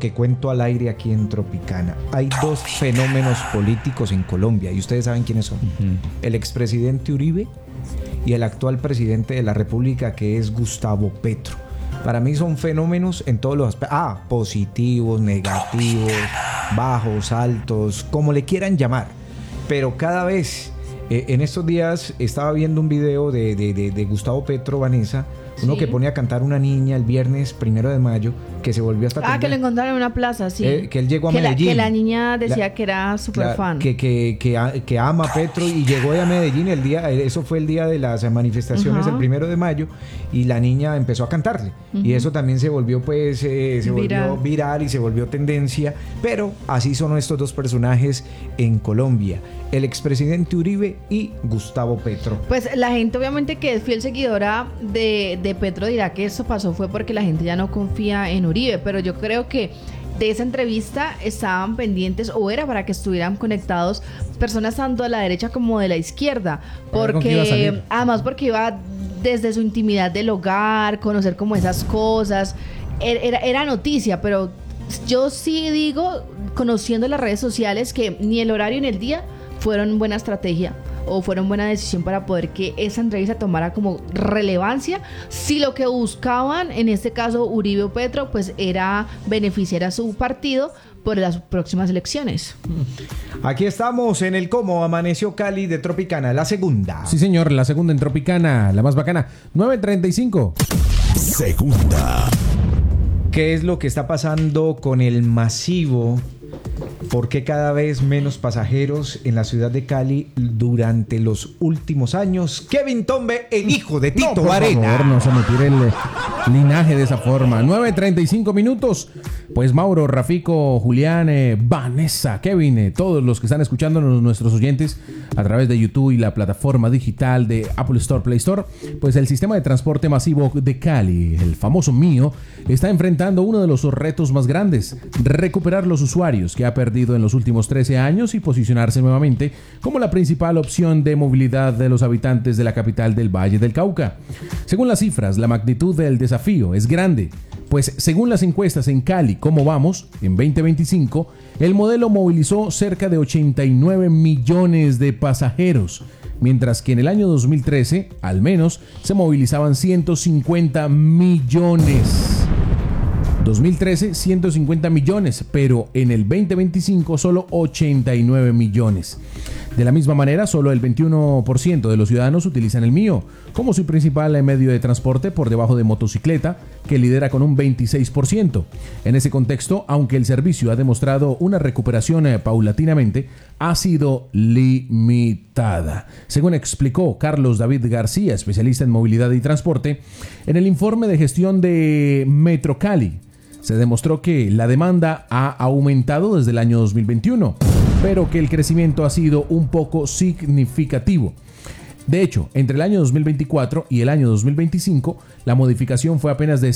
que cuento al aire aquí en Tropicana. Hay dos fenómenos políticos en Colombia y ustedes saben quiénes son. El expresidente Uribe y el actual presidente de la República, que es Gustavo Petro. Para mí son fenómenos en todos los aspectos. Positivos, negativos, bajos, altos, como le quieran llamar. Pero cada vez, en estos días estaba viendo un video de Gustavo Petro, Vanessa, uno que pone a cantar una niña el viernes 1 de mayo, que se volvió hasta... que lo encontraron en una plaza, sí. Que él llegó a Medellín. Que la niña decía que era súper fan. Que ama a Petro y llegó a Medellín eso fue el día de las manifestaciones, el 1 de mayo, y la niña empezó a cantarle. Y eso también se volvió, volvió viral y se volvió tendencia. Pero así son estos dos personajes en Colombia, el expresidente Uribe y Gustavo Petro. Pues la gente obviamente que es fiel seguidora de Petro dirá que eso pasó fue porque la gente ya no confía en Uribe, pero yo creo que de esa entrevista estaban pendientes, o era para que estuvieran conectados personas tanto de la derecha como de la izquierda, porque además porque iba desde su intimidad del hogar, conocer como esas cosas, era noticia, pero yo sí digo, conociendo las redes sociales, que ni el horario ni el día fueron buena estrategia o fueron buena decisión para poder que esa entrevista tomara como relevancia, si lo que buscaban, en este caso Uribe o Petro, pues era beneficiar a su partido por las próximas elecciones. Aquí estamos en el Cómo Amaneció Cali de Tropicana, la segunda. Sí, señor, la segunda en Tropicana, la más bacana, 9:35. Segunda. ¿Qué es lo que está pasando con el masivo? ¿Por qué cada vez menos pasajeros en la ciudad de Cali durante los últimos años? Kevin Tombe, el hijo de Tito Arena. Por favor, no se me tire el linaje de esa forma. 9:35 minutos. Pues Mauro, Rafico, Julián, Vanessa, Kevin, todos los que están escuchándonos, nuestros oyentes a través de YouTube y la plataforma digital de Apple Store, Play Store, pues el sistema de transporte masivo de Cali, el famoso mío, está enfrentando uno de los retos más grandes: recuperar los usuarios que ha perdido en los últimos 13 años y posicionarse nuevamente como la principal opción de movilidad de los habitantes de la capital del Valle del Cauca. Según las cifras, la magnitud del desafío es grande, pues según las encuestas en Cali, ¿Cómo vamos?, en 2025, el modelo movilizó cerca de 89 millones de pasajeros, mientras que en el año 2013, al menos, se movilizaban 150 millones. 2013, 150 millones, pero en el 2025 solo 89 millones. De la misma manera, solo el 21% de los ciudadanos utilizan el mío como su principal medio de transporte, por debajo de motocicleta, que lidera con un 26%. En ese contexto, aunque el servicio ha demostrado una recuperación paulatinamente, ha sido limitada. Según explicó Carlos David García, especialista en movilidad y transporte, en el informe de gestión de Metro Cali, se demostró que la demanda ha aumentado desde el año 2021, pero que el crecimiento ha sido un poco significativo. De hecho, entre el año 2024 y el año 2025, la modificación fue apenas de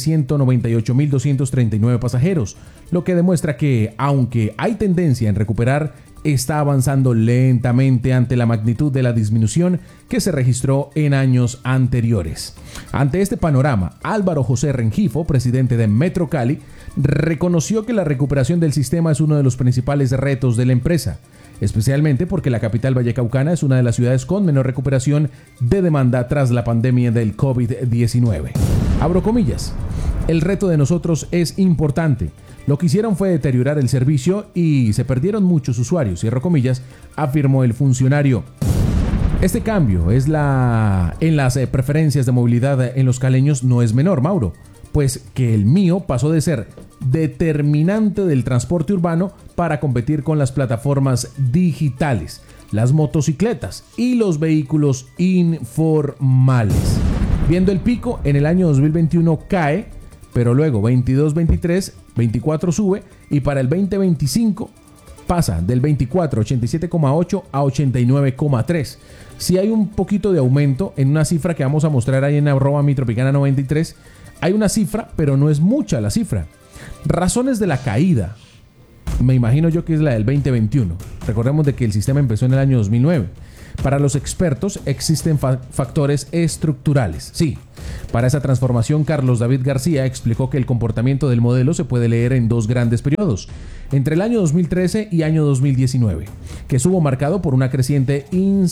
198.239 pasajeros, lo que demuestra que, aunque hay tendencia en recuperar, está avanzando lentamente ante la magnitud de la disminución que se registró en años anteriores. Ante este panorama, Álvaro José Rengifo, presidente de Metro Cali, reconoció que la recuperación del sistema es uno de los principales retos de la empresa, especialmente porque la capital vallecaucana es una de las ciudades con menor recuperación de demanda tras la pandemia del COVID-19. Abro comillas: el reto de nosotros es importante. Lo que hicieron fue deteriorar el servicio y se perdieron muchos usuarios, cierro comillas, afirmó el funcionario. Este cambio en las preferencias de movilidad en los caleños no es menor, Mauro, pues que el mío pasó de ser determinante del transporte urbano para competir con las plataformas digitales, las motocicletas y los vehículos informales. Viendo el pico, en el año 2021 cae, pero luego 22-23, 24 sube, y para el 2025 pasa del 24, 87,8 a 89,3. Si hay un poquito de aumento en una cifra que vamos a mostrar ahí en @mitropicana93. Hay una cifra, pero no es mucha la cifra. Razones de la caída, me imagino yo que es la del 2021. Recordemos de que el sistema empezó en el año 2009. Para los expertos existen factores estructurales. Sí. Para esa transformación, Carlos David García explicó que el comportamiento del modelo se puede leer en dos grandes periodos, entre el año 2013 y año 2019, que estuvo marcado por una creciente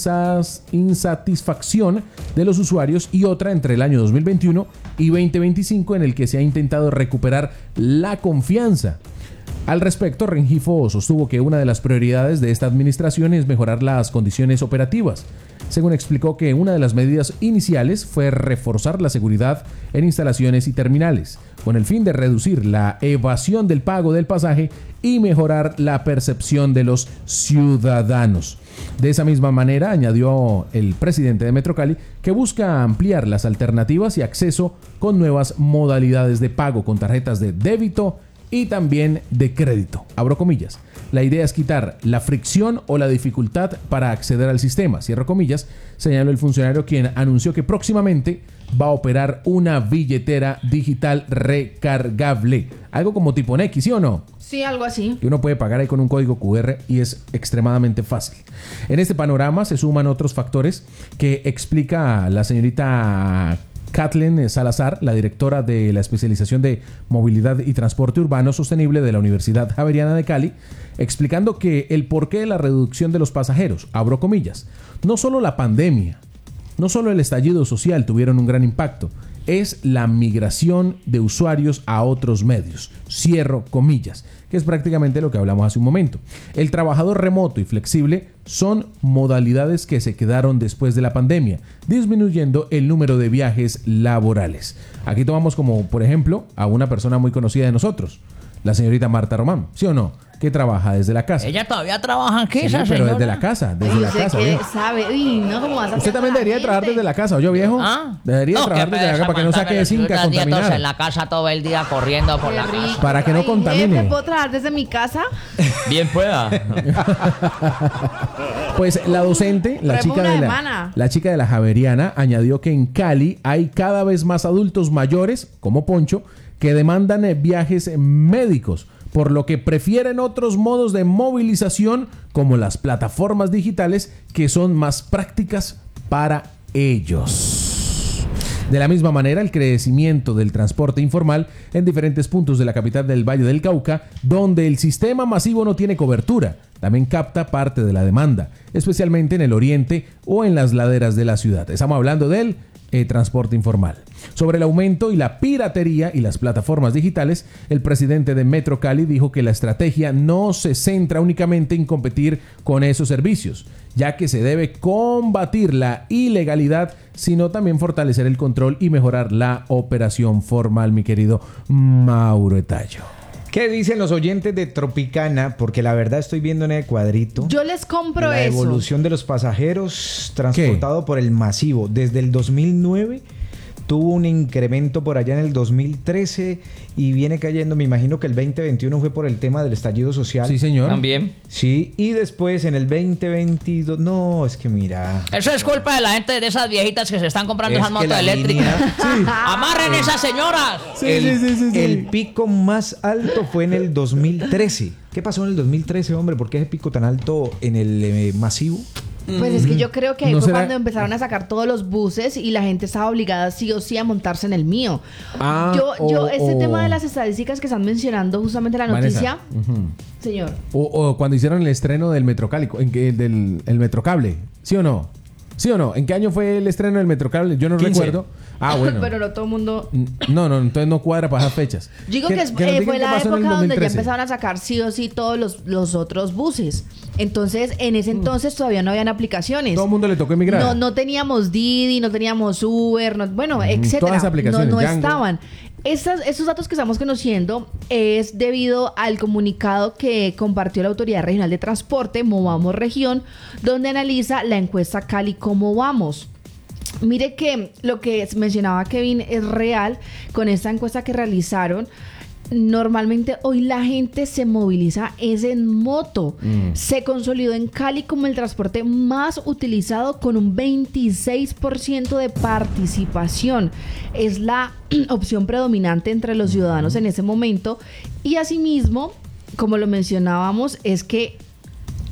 insatisfacción de los usuarios, y otra entre el año 2021 y 2025, en el que se ha intentado recuperar la confianza. Al respecto, Rengifo sostuvo que una de las prioridades de esta administración es mejorar las condiciones operativas. Según explicó, que una de las medidas iniciales fue reforzar la seguridad en instalaciones y terminales, con el fin de reducir la evasión del pago del pasaje y mejorar la percepción de los ciudadanos. De esa misma manera, añadió el presidente de Metrocali, que busca ampliar las alternativas y acceso con nuevas modalidades de pago con tarjetas de débito y también de crédito. Abro comillas. La idea es quitar la fricción o la dificultad para acceder al sistema. Cierro comillas, señaló el funcionario, quien anunció que próximamente va a operar una billetera digital recargable. Algo como tipo Nequi, ¿sí o no? Sí, algo así. Y uno puede pagar ahí con un código QR y es extremadamente fácil. En este panorama se suman otros factores que explica la señorita Kathleen Salazar, la directora de la especialización de movilidad y transporte urbano sostenible de la Universidad Javeriana de Cali, explicando que el porqué de la reducción de los pasajeros, abro comillas, no solo la pandemia, no solo el estallido social tuvieron un gran impacto, es la migración de usuarios a otros medios, cierro comillas, que es prácticamente lo que hablamos hace un momento. El trabajador remoto y flexible son modalidades que se quedaron después de la pandemia, disminuyendo el número de viajes laborales. Aquí tomamos como, por ejemplo, a una persona muy conocida de nosotros, la señorita Marta Román, ¿sí o no? Que trabaja desde la casa. Ella todavía trabaja aquí, sí, esa pero señora. desde la casa, desde la casa. Que ¿viejo? sabe, uy, no, ¿cómo vas a Usted también debería trabajar desde la casa, ¿oyó, viejo? ¿Ah? Debería trabajar desde la casa para que no saque de Cinca nietos contaminado. en la casa todo el día corriendo por Qué la rico. casa. Para que no Ay, contamine. jefe, ¿puedo trabajar desde mi casa? Bien pueda. Pues la docente, la Traemos chica, una de semana. la chica de la Javeriana, añadió que en Cali hay cada vez más adultos mayores, como Poncho, que demandan viajes médicos, por lo que prefieren otros modos de movilización como las plataformas digitales, que son más prácticas para ellos. De la misma manera, el crecimiento del transporte informal en diferentes puntos de la capital del Valle del Cauca, donde el sistema masivo no tiene cobertura, también capta parte de la demanda, especialmente en el oriente o en las laderas de la ciudad. Estamos hablando del transporte informal. Sobre el aumento y la piratería y las plataformas digitales, el presidente de Metro Cali dijo que la estrategia no se centra únicamente en competir con esos servicios, ya que se debe combatir la ilegalidad, sino también fortalecer el control y mejorar la operación formal, mi querido Mauro Etayo. ¿Qué dicen los oyentes de Tropicana? Porque la verdad estoy viendo en el cuadrito Yo les compro la eso. evolución de los pasajeros transportados por el masivo. Desde el 2009 tuvo un incremento por allá en el 2013 y viene cayendo. Me imagino que el 2021 fue por el tema del estallido social. Sí, señor. También. Sí, y después en el 2022... No, es que mira... Eso es culpa de la gente, de esas viejitas que se están comprando Es esas que motos la eléctricas. línea- ¡Amarren esas señoras! El pico más alto fue en el 2013. ¿Qué pasó en el 2013, hombre? ¿Por qué ese pico tan alto en el masivo? Pues es que yo creo que ahí ¿No fue será? cuando empezaron a sacar todos los buses y la gente estaba obligada sí o sí a montarse en el mío. Este tema de las estadísticas que están mencionando justamente en la noticia, señor. O cuando hicieron el estreno del Metrocali, del Metrocable, ¿sí o no? ¿Sí o no? ¿En qué año fue el estreno del Metrocable? Yo no 15. recuerdo. Ah, bueno. Pero no todo el mundo... No, entonces no cuadra para esas fechas. Yo digo Que que, nos digan fue qué la pasó en el época donde ya 2013. empezaron a sacar sí o sí todos los otros buses. Entonces, en ese entonces todavía no habían aplicaciones. Todo el mundo le tocó emigrar. No teníamos Didi, no teníamos Uber, bueno, etcétera. todas las aplicaciones, no Django. estaban. Estos datos que estamos conociendo es debido al comunicado que compartió la Autoridad Regional de Transporte, Movamos Región, donde analiza la encuesta Cali Cómo Vamos. Mire que lo que mencionaba Kevin es real con esta encuesta que realizaron. Normalmente hoy la gente se moviliza es en moto. Se consolidó en Cali como el transporte más utilizado con un 26% de participación. Es la opción predominante entre los ciudadanos en ese momento. Y asimismo, como lo mencionábamos, es que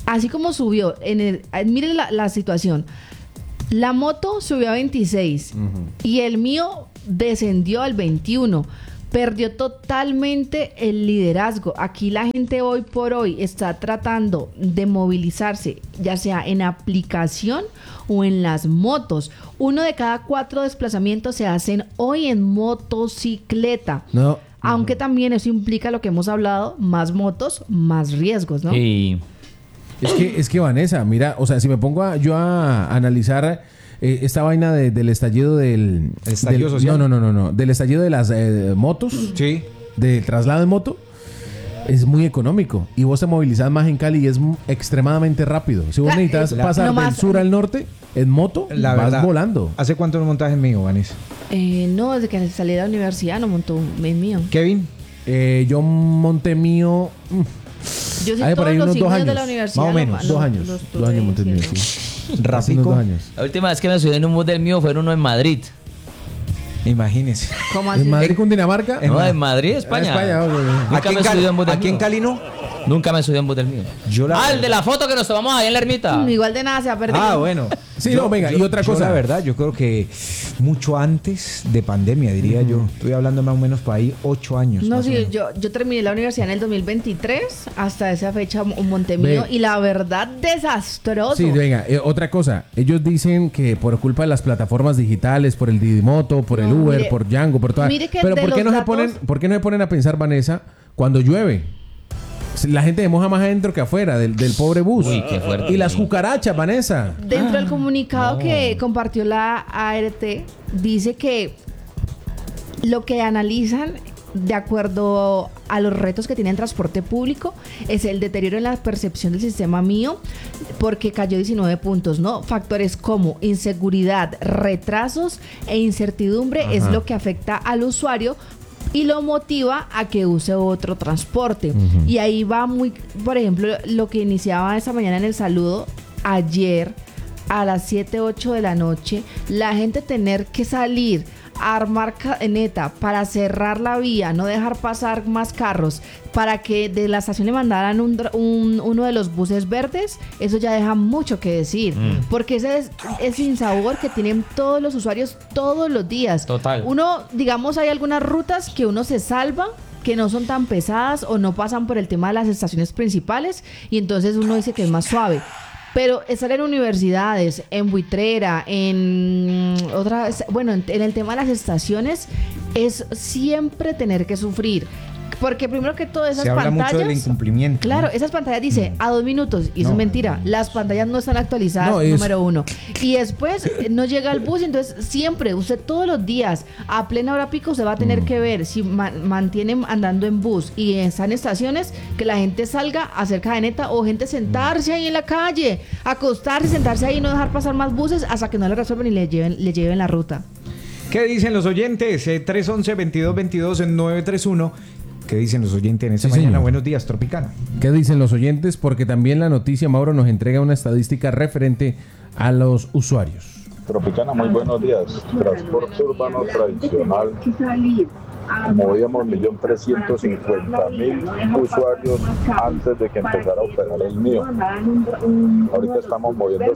así como subió, miren la situación. La moto subió a 26 y el mío descendió al 21. Perdió totalmente el liderazgo. Aquí la gente hoy por hoy está tratando de movilizarse, ya sea en aplicación o en las motos. 1 de cada 4 desplazamientos se hacen hoy en motocicleta. No. Aunque también eso implica lo que hemos hablado, más motos, más riesgos, ¿no? Y Es que Vanessa, mira, o sea, si me pongo yo a analizar esta vaina del estallido ¿El estallido social? No, del estallido de las motos, Sí. del traslado en moto, es muy económico. Y vos te movilizás más en Cali y es extremadamente rápido. Si vos necesitas pasar del nomás- sur al norte en moto, La vas verdad, volando. ¿Hace cuánto no montaje mío, Vanessa? No, desde que salí de la universidad no montó el mío. Kevin, Yo monté mío... Yo sí Hay por todos ahí los unos 2 signos de años, la universidad. más o menos, 2 años. los 2 años monté el mío, haciendo. sí. Hace unos Rafico, 2 años. la última vez que me subí en un bus del mío fue uno en Madrid. imagínese. ¿Cómo así? ¿En Madrid, Cundinamarca? No, en Madrid, España. España, ok. Nunca Aquí me en he Cali, subido en bus del aquí en mío. Cali no. Nunca me subí en bus del mío. Yo la El de la foto que nos tomamos ahí en la ermita. Igual de nada se ha perdido. Ah, bueno. Sí, no, venga, y otra cosa. La verdad, yo creo que mucho antes de pandemia, diría yo. Estoy hablando más o menos por ahí 8 años. No, más o sí, menos. yo terminé la universidad en el 2023, hasta esa fecha monté mío, Ve. y la verdad, desastroso. Sí, venga, otra cosa. Ellos dicen que por culpa de las plataformas digitales, por el Didimoto, por el No, Uber, mire, por Django, por todas. mire que Pero de ¿por qué los no datos- ¿por qué no se ponen a pensar, Vanessa, cuando llueve? La gente se moja más adentro que afuera del pobre bus. Uy, qué fuerte. Y las cucarachas, Vanessa. Dentro del comunicado que compartió la ART, dice que lo que analizan de acuerdo a los retos que tiene el transporte público es el deterioro en la percepción del sistema mío, porque cayó 19 puntos, ¿no? Factores como inseguridad, retrasos e incertidumbre es lo que afecta al usuario y lo motiva a que use otro transporte. Y ahí va muy, por ejemplo, lo que iniciaba esta mañana en el saludo, ayer a las 7, 8 de la noche, la gente tener que salir a armar cadeneta para cerrar la vía, no dejar pasar más carros, para que de la estación le mandaran uno de los buses verdes, eso ya deja mucho que decir, porque ese es el sinsabor que tienen todos los usuarios todos los días. Total. Uno, digamos, hay algunas rutas que uno se salva, que no son tan pesadas o no pasan por el tema de las estaciones principales, y entonces uno dice que es más suave. Pero estar en universidades, en Buitrera, en otras, bueno, en el tema de las estaciones, es siempre tener que sufrir. Porque primero que todo esas Se habla pantallas... mucho del incumplimiento. Claro, ¿no? esas pantallas dice a 2 minutos, y eso No. es mentira. Las pantallas no están actualizadas, No, es- número 1. Y después no llega el bus, entonces siempre, usted todos los días, a plena hora pico, usted va a tener que ver si mantienen andando en bus y están en estaciones, que la gente salga a hacer cadeneta, o gente sentarse ahí en la calle, acostarse, sentarse ahí y no dejar pasar más buses hasta que no le resuelvan y le lleven la ruta. ¿Qué dicen los oyentes? 311-2222-931. ¿Qué dicen los oyentes en esta Sí, mañana? señor. Buenos días, Tropicana. ¿Qué dicen los oyentes? Porque también la noticia, Mauro, nos entrega una estadística referente a los usuarios. Tropicana, muy buenos días. Transporte urbano tradicional. Movíamos 1.350.000 usuarios antes de que empezara a operar el mío. Ahorita estamos moviendo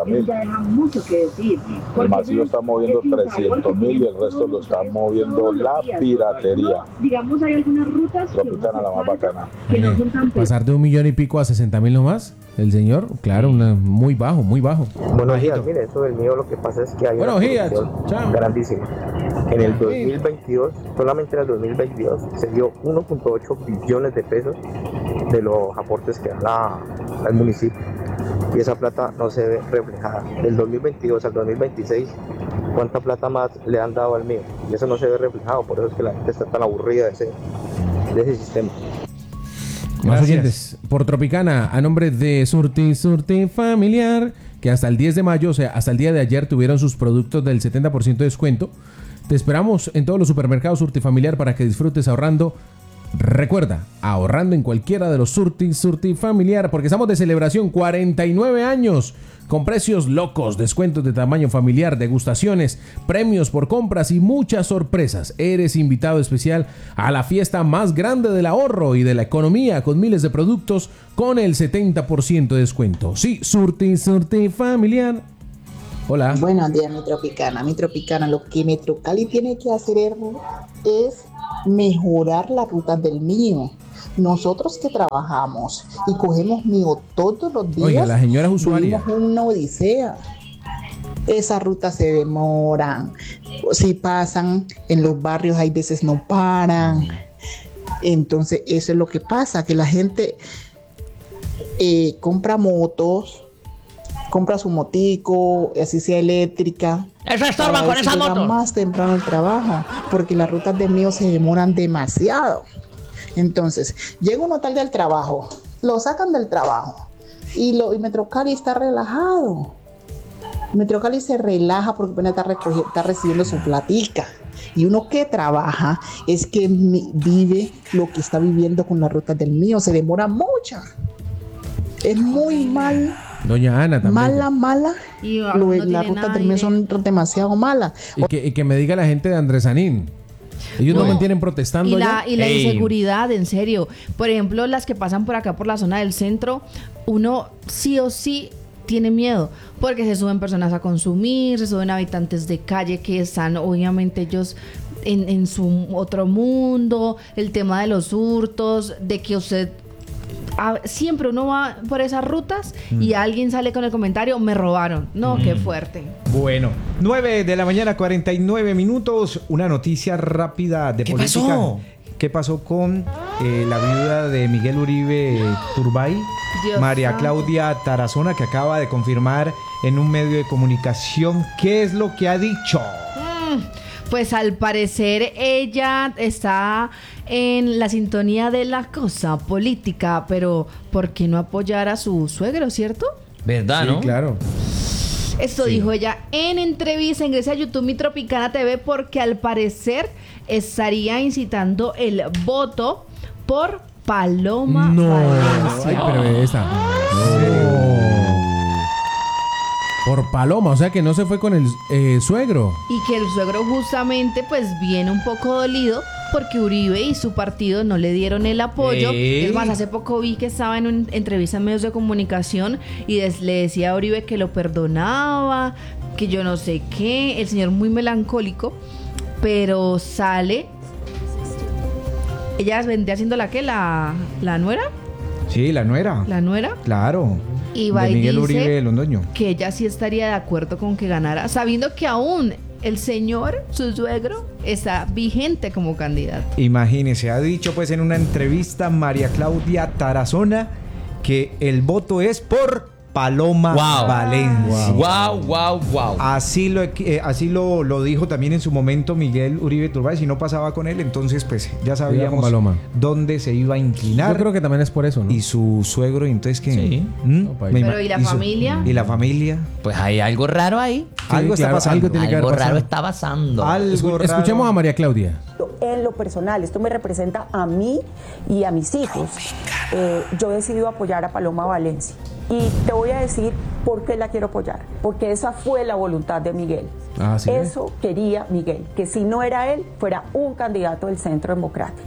60.000. El masivo está moviendo 300.000 y el resto lo está moviendo la piratería. Digamos, hay algunas rutas. Tropicana, la más bacana. Mire, pasar de 1 millón y pico a 60.000 nomás, el señor, claro, muy bajo, muy bajo. Buenos días, mire, eso del mío lo que pasa es que hay Buenos una días, corrupción chao. grandísima. En el 2022, solamente en el 2022, se dio 1.8 billones de pesos de los aportes que da al municipio. Y esa plata no se ve reflejada. Del 2022 al 2026, ¿cuánta plata más le han dado al mío? Y eso no se ve reflejado, por eso es que la gente está tan aburrida de ese sistema. Más Gracias. oyentes, por Tropicana, a nombre de Surti Familiar, que hasta el 10 de mayo, o sea, hasta el día de ayer, tuvieron sus productos del 70% de descuento. Te esperamos en todos los supermercados Surti Familiar para que disfrutes ahorrando Recuerda, ahorrando en cualquiera de los Surti familiar, porque estamos de celebración 49 años, con precios locos, descuentos de tamaño familiar, degustaciones, premios por compras y muchas sorpresas. Eres invitado especial a la fiesta más grande del ahorro y de la economía, con miles de productos con el 70% de descuento. Sí, Surti familiar. Hola. Buenos días, mi Tropicana. Mi Tropicana, lo que Metrocali tiene que hacer es mejorar las rutas del mío. Nosotros que trabajamos y cogemos mío todos los días, oiga, la señora es usuaria. vivimos una odisea. Esas rutas se demoran. Si pasan en los barrios, hay veces no paran. Entonces, eso es lo que pasa, que la gente compra motos, compra su motico, así sea eléctrica. Eso estorba con esa moto. Más temprano el trabajo, porque las rutas de mío se demoran demasiado. Entonces, llega uno tarde al trabajo, lo sacan del trabajo y Metrocali está relajado. Metrocali se relaja porque está recibiendo su platica. Y uno que trabaja es que vive lo que está viviendo con las rutas del mío. Se demora mucho. Es muy mal. Doña Ana también. Mala. Y las rutas del mío son demasiado malas. Y que me diga la gente de Andresanín. Ellos no mantienen protestando allá. Y la inseguridad, en serio. Por ejemplo, las que pasan por acá por la zona del centro, uno sí o sí tiene miedo, porque se suben personas a consumir, se suben habitantes de calle que están obviamente ellos en su otro mundo, el tema de los hurtos, de que usted siempre uno va por esas rutas y alguien sale con el comentario, me robaron. No, qué fuerte. Bueno, 9 de la mañana, 49 minutos. Una noticia rápida de política. Pasó? ¿Qué pasó con la viuda de Miguel Uribe Turbay? Dios María santo. Claudia Tarazona, que acaba de confirmar en un medio de comunicación qué es lo que ha dicho. Pues al parecer ella está en la sintonía de la cosa política, pero ¿por qué no apoyar a su suegro, cierto? ¿Verdad, no? Sí, claro. Esto dijo ella en entrevista. Ingresa a YouTube Mi Tropicana TV porque al parecer estaría incitando el voto por Paloma Valencia. Ay, pero esa. No. Por Paloma, o sea que no se fue con el suegro. Y que el suegro justamente pues viene un poco dolido porque Uribe y su partido no le dieron el apoyo. Es más, hace poco vi que estaba en una entrevista en medios de comunicación y le decía a Uribe que lo perdonaba, que yo no sé qué. El señor muy melancólico, pero sale. ¿Ella vendría siendo la qué? ¿La nuera? Sí, la nuera. ¿La nuera? Claro. Y va de y Miguel dice Uribe Londoño. que ella sí estaría de acuerdo con que ganara, sabiendo que aún el señor, su suegro, está vigente como candidato. Imagínese, ha dicho pues en una entrevista María Claudia Tarazona que el voto es por Paloma Valencia. Wow. Así lo dijo también en su momento Miguel Uribe Turbay. Si no pasaba con él, entonces pues ya sabíamos Paloma. dónde se iba a inclinar. Yo creo que también es por eso, ¿no? Y su suegro, entonces ¿qué? Sí. Pero ¿y la familia? ¿Y la familia? Pues hay algo raro ahí. Algo está claro, pasando. algo tiene que haber Algo pasado. raro está pasando. Algo raro. Escuchemos a María Claudia. En lo personal, esto me representa a mí y a mis hijos. Yo he decidido apoyar a Paloma Valencia. Y te voy a decir por qué la quiero apoyar. Porque esa fue la voluntad de Miguel. ¿Sí? Eso quería Miguel, que si no era él, fuera un candidato del Centro Democrático.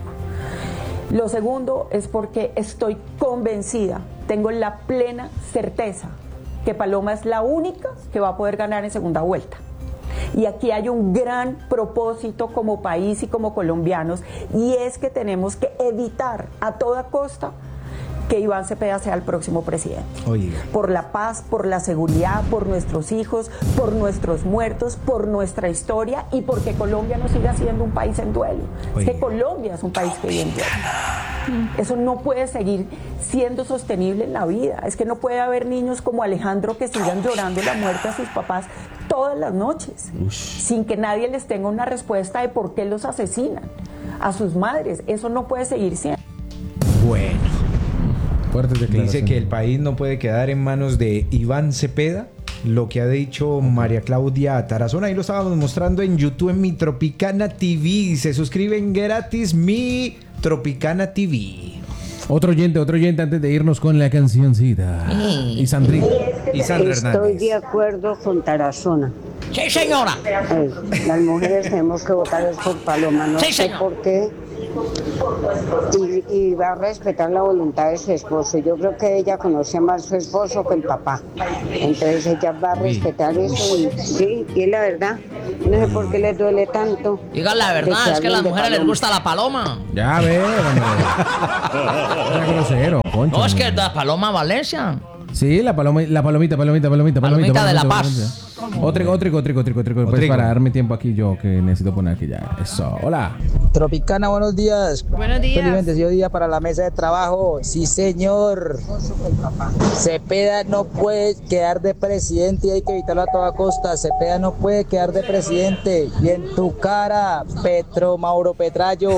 Lo segundo es porque estoy convencida, tengo la plena certeza que Paloma es la única que va a poder ganar en segunda vuelta. Y aquí hay un gran propósito como país y como colombianos, y es que tenemos que evitar a toda costa que Iván Cepeda sea el próximo presidente. Oiga. Por la paz, por la seguridad, por nuestros hijos, por nuestros muertos, por nuestra historia y porque Colombia no siga siendo un país en duelo. Oiga. Es que Colombia es un país que vive en duelo. Eso no puede seguir siendo sostenible en la vida. Es que no puede haber niños como Alejandro que sigan llorando la muerte a sus papás todas las noches, sin que nadie les tenga una respuesta de por qué los asesinan a sus madres. Eso no puede seguir siendo. Bueno. Fuertes Dice declaraciones. que el país no puede quedar en manos de Iván Cepeda, lo que ha dicho María Claudia Tarazona. Ahí lo estábamos mostrando en YouTube en Mi Tropicana TV. Se suscriben gratis Mi Tropicana TV. Otro oyente antes de irnos con la cancioncita. Y Sandra Hernández. Estoy de acuerdo con Tarazona. Sí, señora. Las mujeres tenemos que votar por Paloma, no Sí, sé señor. por qué. Y va a respetar la voluntad de su esposo. Yo creo que ella conoce más a su esposo que el papá. Entonces ella va a respetar eso. Y, sí, y es la verdad. No sé por qué les duele tanto. Diga la verdad, es que a las mujeres les gusta la paloma. Ya ve, hombre. Era grosero, Poncho. No, es que la paloma Valencia. Sí, la palomita Palomita de La Paz. Otro, pues para darme tiempo aquí yo que necesito poner aquí ya. Eso, hola. Tropicana, buenos días. Buenos días. Feliz bendecido día para la mesa de trabajo. Sí, señor. Cepeda no puede quedar de presidente y hay que evitarlo a toda costa. Cepeda no puede quedar de presidente. Y en tu cara, Mauro Petrallo.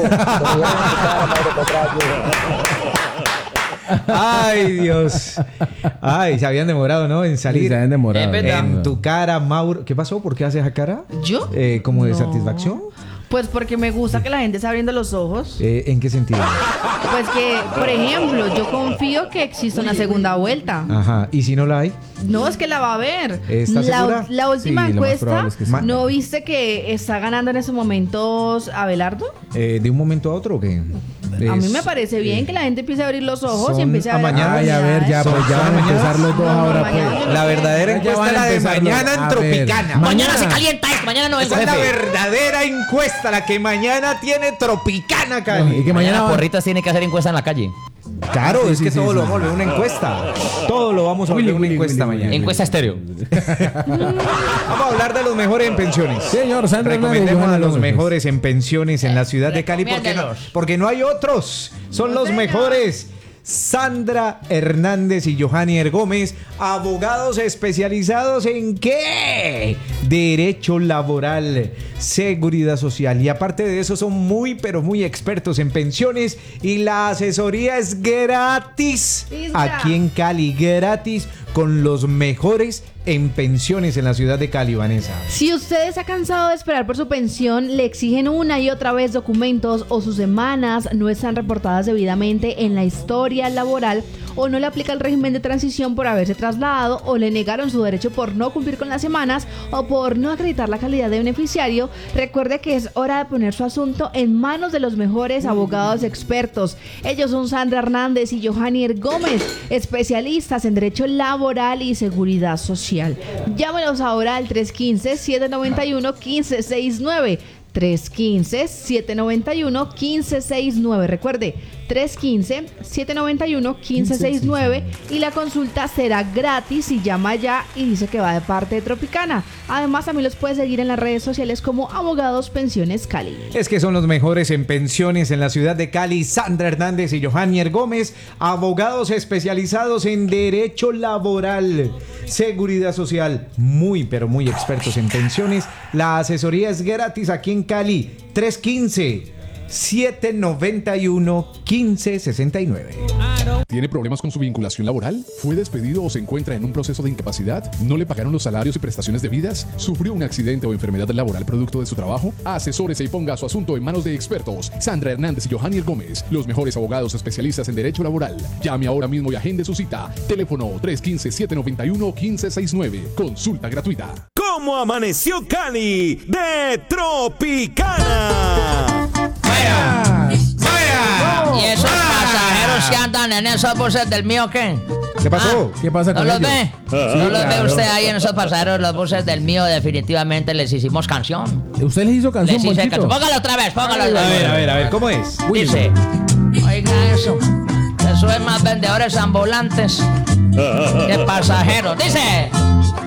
Ay, Dios. Ay, se habían demorado, ¿no? En salir. Sí, se habían demorado. Es verdad. En tu cara, Mauro. ¿Qué pasó? ¿Por qué haces esa cara? ¿Yo? ¿Como de No. satisfacción? Pues porque me gusta que la gente esté abriendo los ojos. ¿En qué sentido? Pues que, por ejemplo, yo confío que existe una segunda vuelta. Ajá. ¿Y si no la hay? No, es que la va a haber. ¿Estás segura? La última Sí, lo más encuesta, probable es que sí. ¿no viste que está ganando en esos momentos Abelardo? ¿De un momento a otro o qué? A mí me parece bien que la gente empiece a abrir los ojos y son empiece a ver amañadas. Ay, a ver, ya, pues ya van a empezar los dos ahora, pues. La verdadera Ya encuesta van es a la de empezar mañana los- en a ver. Tropicana. Mañana se calienta esto, mañana no vengo, Esa es la jefe. verdadera encuesta, la que mañana tiene Tropicana, Cali. Y que Mañana mañana Porritas tiene que hacer encuesta en la calle. Claro, Sí, es sí, que sí, todo sí. lo vamos a volver una encuesta. Todo lo vamos a volver una encuesta mañana. Encuesta estéreo. Vamos a hablar de los mejores en pensiones. Señor Sandra Hernández, Recomendemos a Johanna los Gómez. mejores en pensiones en la ciudad de Cali Recomiéndelos. porque no hay otros. Son los mejores. Sandra Hernández y Johannier Gómez, abogados especializados en ¿qué? Derecho laboral, seguridad social. Y aparte de eso son muy, pero muy expertos en pensiones y la asesoría es gratis. Aquí en Cali, gratis, con los mejores en pensiones en la ciudad de Cali, Vanessa. Si usted está cansado de esperar por su pensión, le exigen una y otra vez documentos o sus semanas no están reportadas debidamente en la historia laboral o no le aplica el régimen de transición por haberse trasladado o le negaron su derecho por no cumplir con las semanas o por no acreditar la calidad de beneficiario, recuerde que es hora de poner su asunto en manos de los mejores abogados expertos. Ellos son Sandra Hernández y Johannier Gómez, especialistas en derecho laboral y seguridad social. Llámenos ahora al 315-791-1569. 315-791-1569. Recuerde, 315-791-1569 y la consulta será gratis si llama ya y dice que va de parte de Tropicana. Además, también los puede seguir en las redes sociales como Abogados Pensiones Cali. Es que son los mejores en pensiones en la ciudad de Cali, Sandra Hernández y Johannier Gómez, abogados especializados en derecho laboral, seguridad social, muy pero muy expertos en pensiones. La asesoría es gratis aquí en Cali, 315-791-1569. ¿Tiene problemas con su vinculación laboral? ¿Fue despedido o se encuentra en un proceso de incapacidad? ¿No le pagaron los salarios y prestaciones debidas? ¿Sufrió un accidente o enfermedad laboral producto de su trabajo? Asesórese y ponga su asunto en manos de expertos. Sandra Hernández y Johannier Gómez, los mejores abogados especialistas en derecho laboral. Llame ahora mismo y agende su cita. Teléfono 315-791-1569. Consulta gratuita. ¿Cómo amaneció Cali de Tropicana? ¿Y esos pasajeros que andan en esos buses del mío qué? ¿Qué pasó? ¿Qué pasa ¿No con los ellos? ve? ¿No los ve usted ahí en esos pasajeros, los buses del mío? Definitivamente les hicimos canción. ¿Usted les hizo canción, Les hice Ponchito? canción. Póngalo otra vez, póngalo otra vez. A ver, ¿cómo es? Dice, oiga eso. Eso es más vendedores ambulantes que pasajeros. Dice.